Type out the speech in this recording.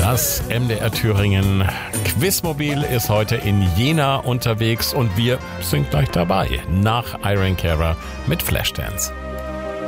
Das MDR Thüringen Quizmobil ist heute in Jena unterwegs und wir sind gleich dabei nach Iron Carer mit Flashdance.